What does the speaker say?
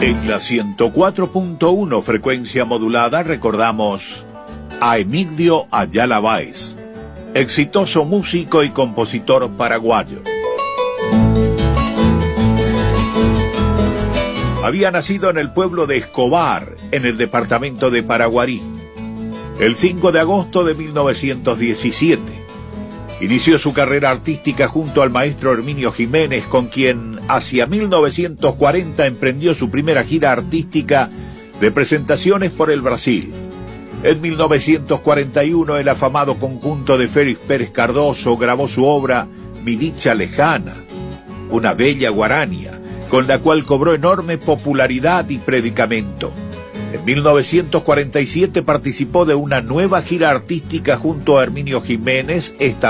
En la 104.1 frecuencia modulada recordamos a Emilio Ayala Báez, exitoso músico y compositor paraguayo. Había nacido en el pueblo de Escobar, en el departamento de Paraguarí, el 5 de agosto de 1917. Inició su carrera artística junto al maestro Herminio Jiménez, con quien hacia 1940 emprendió su primera gira artística de presentaciones por el Brasil. En 1941 el afamado conjunto de Félix Pérez Cardoso grabó su obra Mi dicha lejana, una bella guarania, con la cual cobró enorme popularidad y predicamento. En 1947 participó de una nueva gira artística junto a Herminio Jiménez, esta